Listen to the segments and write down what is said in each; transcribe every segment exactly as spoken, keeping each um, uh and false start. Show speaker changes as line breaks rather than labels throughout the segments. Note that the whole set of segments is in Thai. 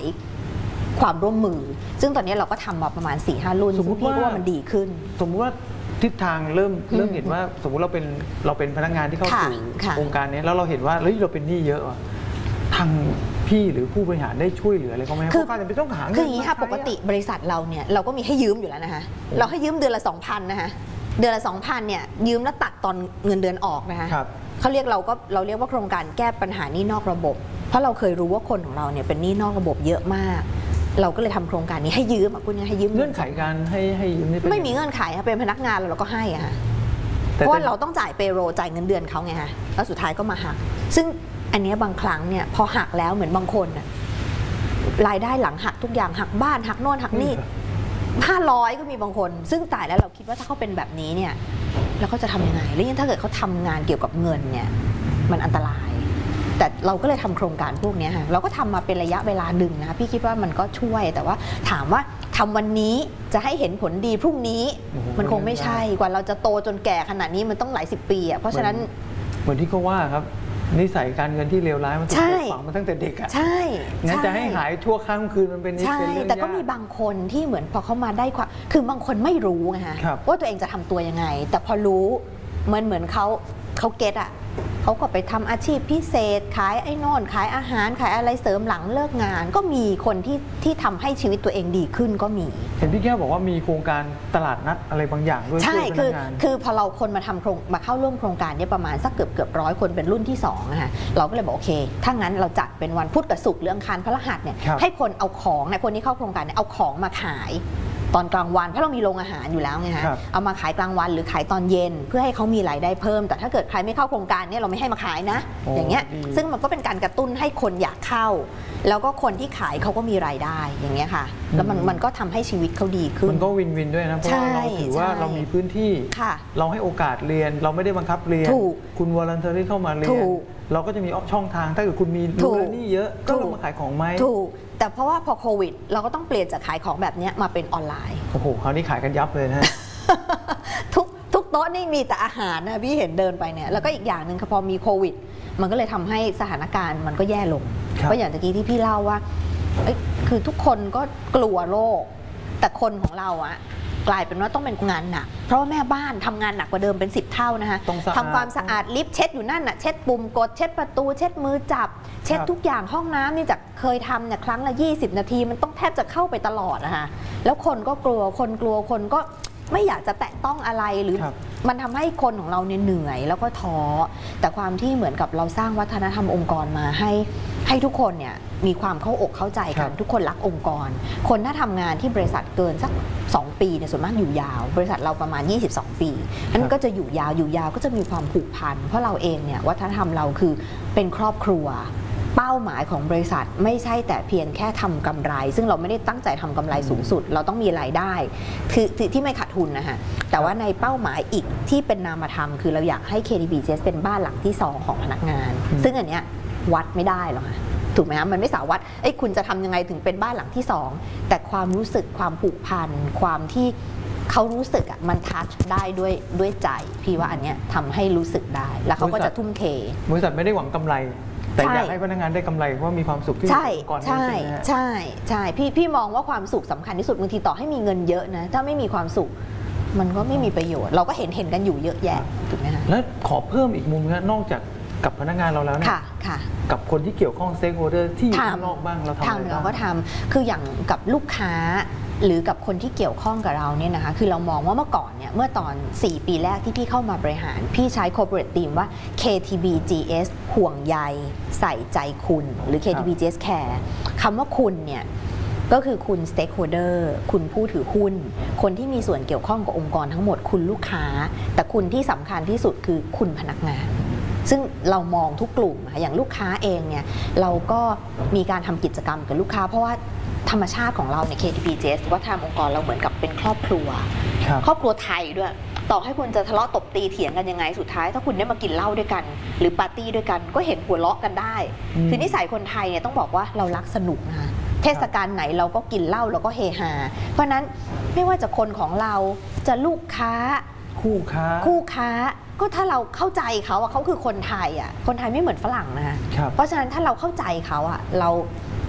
ความร่วมมือซึ่งตอนนี้เราก็ทำมาประมาณ สี่ห้า รุ่นสมมติว่ามันดีขึ้น
สมมติว่าทิศทางเริ่มเริ่มเห็นว่าสมมุติเราเป็นเราเป็นพนักงานที่เข้าสู่องค์การนี้แล้วเราเห็นว่าเฮ้ยเราเป็นหนี้เยอะทางพี่หรือผู้บริหารได้ช่วยเหลืออะไรก็ไหมเพราะการจะไปต้องหาเงิน
คืออย่างนี้ค่ะปกติบริษัทเราเนี่ยเราก็มีให้ยืมอยู่แล้วนะคะเราให้ยืมเดือนละ สองพัน นะคะเดือนละ สองพัน เนี่ยยืมแล้วตัดตอนเงินเดือนออกนะคะเขาเรียกเราก็เราเรียกว่าโครงการแก้ปัญหาหนี้นอกระบบเพราะเราเคยรู้ว่าคนของเราเนี่ยเป็นหนี้นอกระบบเยอะมากเราก็เลยทำโครงการนี้ให้ยืมอ่ะคุณยังให้ยืม
เงื่อนไขการให้ให้ยืมนี่
ไม่มีเงื่อนไขค่ะเป็นพนักงานเราก็ให้อะค่ะเพราะว่าเราต้องจ่ายเปโรจ่ายเงินเดือนเขาไงคะแล้วสุดท้ายก็มาหักซึ่งอันนี้บางครั้งเนี่ยพอหักแล้วเหมือนบางคนน่ะรายได้หลังหักทุกอย่างหักบ้านหักโน่นหักนี่ห้าร้อยก็มีบางคนซึ่งตายแล้วเราคิดว่าถ้าเขาเป็นแบบนี้เนี่ยแล้วเขาจะทำยังไงแล้วยิ่งถ้าเกิดเขาทำงานเกี่ยวกับเงินเนี่ยมันอันตรายแต่เราก็เลยทำโครงการพวกนี้ค่ะเราก็ทำมาเป็นระยะเวลาหนึ่งนะพี่คิดว่ามันก็ช่วยแต่ว่าถามว่าทำวันนี้จะให้เห็นผลดีพรุ่งนี้มันคงไม่ใช่กว่าเราจะโตจนแก่ขนาดนี้มันต้องหลายสิบปีอ่ะเพราะฉะนั้น
เหมือนที่เขาว่าครับนิสัยการเงินที่เลวร้ายมันถูกปลูกฝังมาตั้งแต่เด็กอ่ะ
ใช่
งั้นจะให้หายชั่วข้ามคืนมันเป็น
ใช่แต่ก็มีบางคนที่เหมือนพอเขามาได้ความคือบางคนไม่รู้ไงคะว่าตัวเองจะทำตัวยังไงแต่พอรู้เหมือนเหมือนเขาเขาเก็ตอ่ะเขาก็ไปทำอาชีพพิเศษขายไอ้นอนขายอาหารขายอะไรเสริมหลังเลิกงานก็มีคนที่ที่ทำให้ชีวิตตัวเองดีขึ้นก็มี
เห็นพี่แก้วบอกว่ามีโครงการตลาดนัดอะไรบางอย่างด้วย
ใช่คือคือพอเราคนมาทำโครงมาเข้าร่วมโครงการนี้ประมาณสักเกือบเกือบร้อยคนเป็นรุ่นที่สองนะคะเราก็เลยบอกโอเคถ้างั้นเราจัดเป็นวันพุธกับศุกร์หรืออังคารพฤหัสเนี่ยให้คนเอาของในคนที่เข้าโครงการเนี่ยเอาของมาขายตอนกลางวันเพราะเรามีโรงอาหารอยู่แล้วไงฮะเอามาขายกลางวันหรือขายตอนเย็นเพื่อให้เขามีรายได้เพิ่มแต่ถ้าเกิดใครไม่เข้าโครงการเนี่ยเราไม่ให้มาขายนะอย่างเงี้ยซึ่งมันก็เป็นการกระตุ้นให้คนอยากเข้าแล้วก็คนที่ขายเขาก็มีรายได้อย่างเงี้ยค่ะแล้วมันมันก็ทำให้ชีวิตเขาดีขึ้น
มันก็วินวินด้วยนะเพราะเราถือว่าเรามีพื้นที่เราให้โอกาสเรียนเราไม่ได้บังคับเรียนคุณวอลันเทอรี่เข้ามาเรียนเราก็จะมีออปช่องทางถ้าเกิดคุณมีรู้แล้วนี่เยอะก็ลงมาขายของไหม
ถูกแต่เพราะว่าพอโควิดเราก็ต้องเปลี่ยนจากขายของแบบนี้มาเป็นออนไลน์
โอ้โหคราวนี้ขายกันยับเลยนะ
ทุกทุกโต๊ะนี่มีแต่อาหารนะพี่เห็นเดินไปเนี่ยแล้วก็อีกอย่างหนึ่งพอมีโควิดมันก็เลยทำให้สถานการณ์มันก็แย่ลงเพราะอย่างตะกี้ที่พี่เล่าว่าคือทุกคนก็กลัวโรคแต่คนของเราอะกลายเป็นว่าต้องเป็นงานหนักเพราะว่าแม่บ้านทำงานหนักกว่าเดิมเป็นสิบเท่านะคะทำความสะอาดลิฟต์เช็ดอยู่นั่นน่ะเช็ดปุ่มกดเช็ดประตูเช็ดมือจับเช็ดทุกอย่างห้องน้ำนี่จากเคยทำเนี่ยครั้งละยี่สิบนาทีมันต้องแทบจะเข้าไปตลอดนะคะแล้วคนก็กลัวคนกลัวคนก็ไม่อยากจะแตะต้องอะไรหรือมันทำให้คนของเราเนี่ยเหนื่อยแล้วก็ท้อแต่ความที่เหมือนกับเราสร้างวัฒนธรรมองค์กรมาให้ให้ทุกคนเนี่ยมีความเข้าอกเข้าใจกันทุกคนรักองค์กรคนถ้าทำงานที่บริษัทเกินสักสองปีเนี่ยส่วนมากอยู่ยาวบริษัทเราประมาณยี่สิบสองปีนั้นก็จะอยู่ยาวอยู่ยาวก็จะมีความผูกพันเพราะเราเองเนี่ยวัฒนธรรมเราคือเป็นครอบครัวเป้าหมายของบริษัทไม่ใช่แต่เพียงแค่ทำกำไรซึ่งเราไม่ได้ตั้งใจทำกำไรสูงสุดเราต้องมีรายได้คือที่ไม่ขาดทุนนะคะแต่ว่าในเป้าหมายอีกที่เป็นนามธรรมคือเราอยากให้ เค ที บี จี เอส เป็นบ้านหลังที่สองของพนักงานซึ่งอันเนี้ยวัดไม่ได้หรอกค่ะถูกไหมคะมันไม่สามารถวัดไอ้คุณจะทำยังไงถึงเป็นบ้านหลังที่สองแต่ความรู้สึกความผูกพันความที่เขารู้สึกอ่ะมันทัชได้ด้วยด้วยใจพี่ว่าอันเนี้ยทำให้รู้สึกได้แล้วเขาก็จะทุ่มเท
บริษัทไม่ได้หวังกำไรแต่อยากให้พนักงานได้กำไรเพราะมีความสุขที่ก่อน
ใช่ใช่ใช่พี่พี่มองว่าความสุขสำคัญที่สุดบางทีต่อให้มีเงินเยอะนะถ้าไม่มีความสุขมันก็ไม่มีประโยชน์เราก็เห็นเห็นกันอยู่เยอะแยะถูกไหมคะ
แล้วขอเพิ่มอีกมุมนะนอกจากกับพนักงานเราแล้วเนี่ยกับคนที่เกี่ยวข้อง stakeholder ที่อยู่ข้างนอกบ้างเราทำอะไรบ้าง
เราก็ทำคืออย่างกับลูกค้าหรือกับคนที่เกี่ยวข้องกับเราเนี่ยนะคะคือเรามองว่าเมื่อก่อนเนี่ยเมื่อตอนสี่ปีแรกที่พี่เข้ามาบริหารพี่ใช้ corporate team ว่า เค ที บี จี เอส ห่วงใยใส่ใจคุณหรือ เค ที บี จี เอส care คำว่าคุณเนี่ยก็คือคุณ stakeholder คุณผู้ถือหุ้นคนที่มีส่วนเกี่ยวข้องกับองค์กรทั้งหมดคุณลูกค้าแต่คุณที่สำคัญที่สุดคือคุณพนักงานซึ่งเรามองทุกกลุ่มอย่างลูกค้าเองเนี่ยเราก็มีการทำกิจกรรมกับลูกค้าเพราะว่าธรรมชาติของเราใน เค ที บี จี เอส ว่าทางองค์กรเราเหมือนกับเป็นครอบครัวครอบครัวไทยด้วยต่อให้คุณจะทะเลาะตบตีเถียงกันยังไงสุดท้ายถ้าคุณได้มากินเหล้าด้วยกันหรือปาร์ตี้ด้วยกันก็เห็นหัวเราะกันได้คือนิสัยคนไทยเนี่ยต้องบอกว่าเรารักสนุกนะคะเทศกาลไหนเราก็กินเหล้าเราก็เฮฮาเพราะนั้นไม่ว่าจะคนของเราจะลูกค้า
คู่ค้า
คู่ค้าก็ถ้าเราเข้าใจเขาอะเขาคือคนไทยอะคนไทยไม่เหมือนฝรั่งนะคะเพราะฉะนั้นถ้าเราเข้าใจเขาอะเรา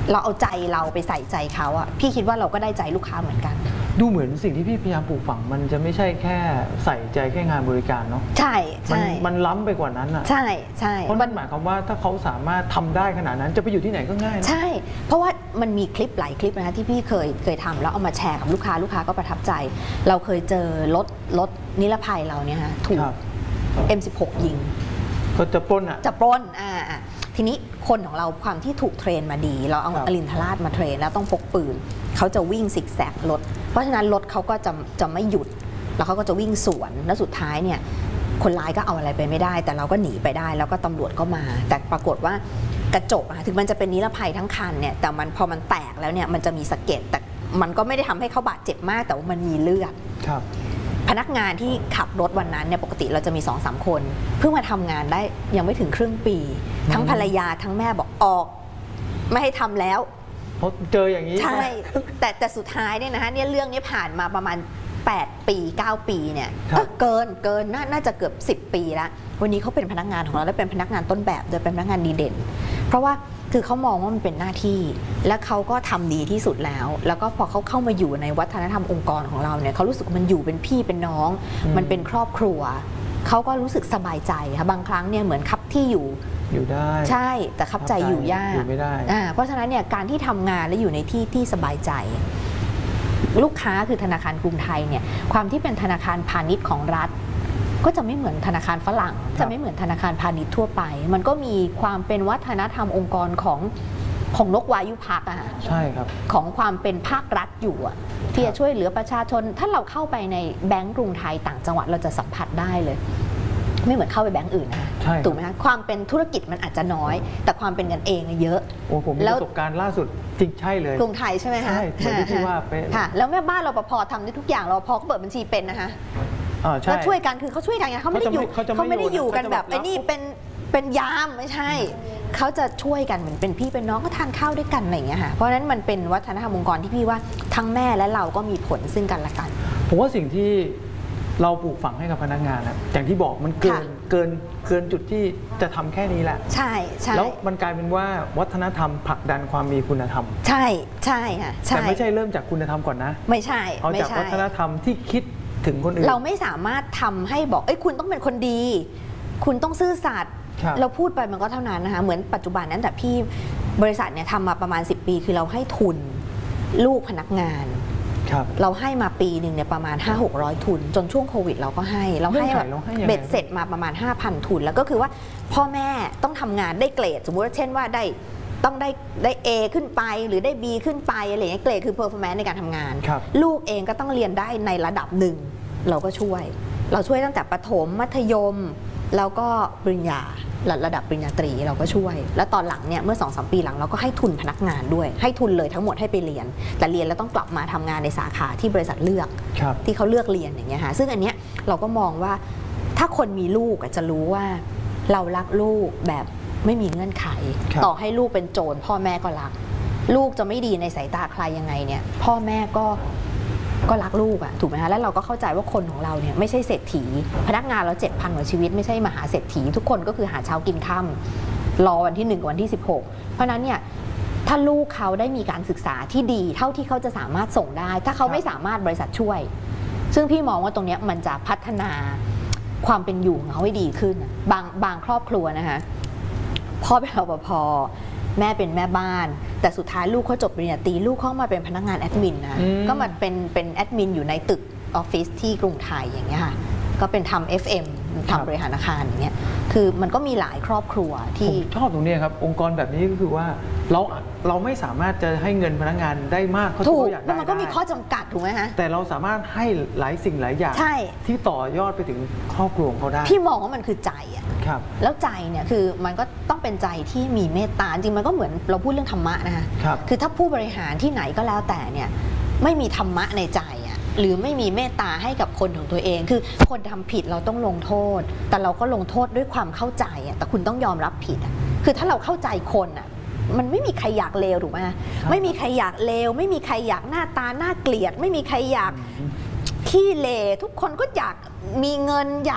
เราเอาใจเราไปใส่ใจเขาอะพี่คิดว่าเราก็ได้ใจลูกค้าเหมือนกัน
ดูเหมือนสิ่งที่พี่พยายามปลูกฝังมันจะไม่ใช่แค่ใส่ใจแค่งานบริการเนาะ
ใช่ใช่
มันล้ำไปกว่านั้นอะ
ใช่ใช่
เพราะมันหมายความว่าถ้าเขาสามารถทำได้ขนาดนั้นจะไปอยู่ที่ไหนก็ง่าย
ใช่เพราะว่ามันมีคลิปหลายคลิปนะคะที่พี่เคยเคยทำแล้วเอามาแชร์กับลูกค้าลูกค้าก็ประทับใจ เราเคยเจอรถรถนิรภัยเราเนี่ยฮะถูก เอ็ม สิบหก ยิง
ก็จะปล้นอ่ะ
จะปล้นอ่าทีนี้คนของเราความที่ถูกเทรนมาดีเราเอาอรินทราชมาเทรนแล้วต้องพกปืนเขาจะวิ่งซิกแซกรถเพราะฉะนั้นรถเขาก็จะจะไม่หยุดแล้วเขาก็จะวิ่งสวนแล้วสุดท้ายเนี่ยคนร้ายก็เอาอะไรไปไม่ได้แต่เราก็หนีไปได้แล้วก็ตำรวจก็มาแต่ปรากฏว่ากระจกถึงมันจะเป็นนิรภัยทั้งคันเนี่ยแต่มันพอมันแตกแล้วเนี่ยมันจะมีสะเก็ดแต่มันก็ไม่ได้ทำให้เขาบาดเจ็บมากแต่ว่ามันมีเลือด
ครับ
พนักงานที่ขับรถวันนั้นเนี่ยปกติเราจะมี สองสาม คนเพิ่งมาทำงานได้ยังไม่ถึงครึ่งปีทั้งภรรยาทั้งแม่บอกออกไม่ให้ทำแล้ว
เพราะเจออย่างนี้
ใช่แต่แต่สุดท้ายเนี่ยนะฮะเนี่ยเรื่องนี้ผ่านมาประมาณแปดปีเก้าปีเนี่ยเกินเกินนน่าจะเกือบสิบปีแล้ววันนี้เขาเป็นพนักงานของเราและเป็นพนักงานต้นแบบโดยเป็นพนักงานดีเด่นเพราะว่าคือเขามองว่ามันเป็นหน้าที่และเขาก็ทำดีที่สุดแล้วแล้วก็พอเขาเข้ามาอยู่ในวัฒนธรรมองค์กรของเราเนี่ยเขารู้สึกมันอยู่เป็นพี่เป็นน้องมันเป็นครอบครัวเขาก็รู้สึกสบายใจค่ะบางครั้งเนี่ยเหมือนคับที่อยู่
อยู่ได้
ใช่แต่คับใจอยู่ยาก
อยู่ไม่ได้
เพราะฉะนั้นเนี่ยการที่ทำงานและอยู่ในที่ที่สบายใจลูกค้าคือธนาคารกรุงไทยเนี่ยความที่เป็นธนาคารพาณิชย์ของรัฐก็จะไม่เหมือนธนาคารฝรั่งจะไม่เหมือนธนาคารพาณิชย์ทั่วไปมันก็มีความเป็นวัฒนธรรมองค์กรของของนกวายุพักอะ
ใช่ครับ
ของความเป็นภาครัฐอยู่อะที่จะช่วยเหลือประชาชนถ้าเราเข้าไปในแบงก์กรุงไทยต่างจังหวัดเราจะสัมผัสได้เลยไม่เหมือนเข้าไปแบงก์อื่นนะถูกไหมคะความเป็นธุรกิจมันอาจจะน้อยแต่ความเป็นกันเองเยอะ
โอ้ผมประสบการณ์ล่าสุดจริงใช่เลย
กรุงไทยใช่ไหมคะ
ใช่เหมือนที่ว่าเป็น
ค่ะแล้วแม่บ้านรปภทำได้ทุกอย่างรปภก็เปิดบัญชีเป็นนะคะแล้วช่วยกันคือเขาช่วยกันไงเขาไม่ได้อยู่เขาไม่ได้อยู่กันแบบไอ้นี่เป็นเป็นยามไม่ใช่เขาจะช่วยกันเหมือนเป็นพี่เป็นน้องก็ทานข้าวด้วยกันอะไรอย่างเงี้ยค่ะเพราะฉะนั้นมันเป็นวัฒนธรรมองค์กรที่พี่ว่าทั้งแม่และเราก็มีผลซึ่งกันและกัน
ผมว่าสิ่งที่เราปลูกฝังให้กับพนักงานนะอย่างที่บอกมันเกินเกินเกินจุดที่จะทำแค่นี้แหละ
ใช่ใช่
แล้วมันกลายเป็นว่าวัฒนธรรมผลักดันความมีคุณธรรม
ใช่ใช่ค่ะ
แต่ไม่ใช่เริ่มจากคุณธรรมก่อนนะ
ไม่ใช่
เอาจากวัฒนธรรมที่คิดถึงคนอื่น
เราไม่สามารถทำให้บอกเอ้ยคุณต้องเป็นคนดีคุณต้องซื่อสัตย์เราพูดไปมันก็เท่านั้นนะคะเหมือนปัจจุบันนั้นแต่พี่บริษัทเนี่ยทำมาประมาณสิบปีคือเราให้ทุนลูกพนักงานเราให้มาปีหนึ่งเนี่ยประมาณ ห้าหกร้อย ทุนจนช่วงโควิดเราก็ให้เราให้แบบเบ็ดเสร็จมาประมาณ ห้าพัน ทุนแล้วก็คือว่าพ่อแม่ต้องทำงานได้เกรดสมมุติว่าเช่นว่าได้ต้องได้ได้ A ขึ้นไปหรือได้ B ขึ้นไปอะไรอย่างเงี้ยเกรดคือ performance ในการทำงานลูกเองก็ต้องเรียนได้ในระดับหนึ่งเราก็ช่วยเราช่วยตั้งแต่ประถมมัธยมแล้วก็ปริญญาระดับปริญญาตรีเราก็ช่วยแล้วตอนหลังเนี่ยเมื่อ สองสาม ปีหลังเราก็ให้ทุนพนักงานด้วยให้ทุนเลยทั้งหมดให้ไปเรียนแต่เรียนแล้วต้องกลับมาทำงานในสาขาที่บริษัทเลือกที่เขาเลือกเรียนอย่างเงี้ยค่ะซึ่งอันเนี้ยเราก็มองว่าถ้าคนมีลูกจะรู้ว่าเรารักลูกแบบไม่มีเงื่อนไขต่อให้ลูกเป็นโจรพ่อแม่ก็รักลูกจะไม่ดีในสายตาใครยังไงเนี่ยพ่อแม่ก็ก็รักลูกอะถูกไหมคะแล้วเราก็เข้าใจว่าคนของเราเนี่ยไม่ใช่เศรษฐีพนักงานเราเจ็ดพันกว่าชีวิตไม่ใช่มหาเศรษฐีทุกคนก็คือหาเช้ากินค่ำรอวันที่หนึ่งวันที่สิบหกเพราะนั้นเนี่ยถ้าลูกเขาได้มีการศึกษาที่ดีเท่าที่เขาจะสามารถส่งได้ถ้าเขาไม่สามารถบริษัทช่วยซึ่งพี่มองว่าตรงนี้มันจะพัฒนาความเป็นอยู่ของเขาให้ดีขึ้นบางบางครอบครัวนะคะพ่อเป็นรปภแม่เป็นแม่บ้านแต่สุดท้ายลูกเขาจบปริญญาตรีลูกเขามาเป็นพนักงานแอดมินนะก็มาเป็นเป็นแอดมินอยู่ในตึกออฟฟิศที่กรุงไทยอย่างเงี้ยค่ะก็เป็นทำ เอฟ เอ็ม ทำบริหารอาคารอย่างเงี้ยคือมันก็มีหลายครอบครัวที่
ชอบตรงนี้ครับองค์กรแบบนี้ก็คือว่าเราเราไม่สามารถจะให้เงินพนักงานได้มากเขาที่เขาอยากได้
มันก็มีข้อจำกัดถูกไหมคะ
แต่เราสามารถให้หลายสิ่งหลายอย่างที่ต่อยอดไปถึงครอบครัวของเขาได้
พี่มองว่ามันคือใจอะแล้วใจเนี่ยคือมันก็ต้องเป็นใจที่มีเมตตาจริงมันก็เหมือนเราพูดเรื่องธรรมะนะคะคือถ้าผู้บริหารที่ไหนก็แล้วแต่เนี่ยไม่มีธรรมะในใจอะหรือไม่มีเมตตาให้กับคนของตัวเองคือคนทำผิดเราต้องลงโทษแต่เราก็ลงโทษด้วยความเข้าใจอะแต่คุณต้องยอมรับผิดอะคือถ้าเราเข้าใจคนอะมันไม่มีใครอยากเลวถูกไหมไม่มีใครอยากเลวไม่มีใครอยากหน้าตาหน้าเกลียดไม่มีใครอยากขี้เลทุกคนก็อยากมีเงินอยาก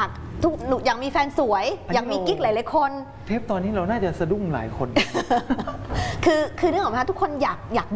ทุกหนูอยากมีแฟนสวย อยากมีกิ๊กหลายๆคน
เทปตอนนี้เราน่าจะสะดุ้งหลายคน
คือคือเรื่องของว่าทุกคนอยากอยาก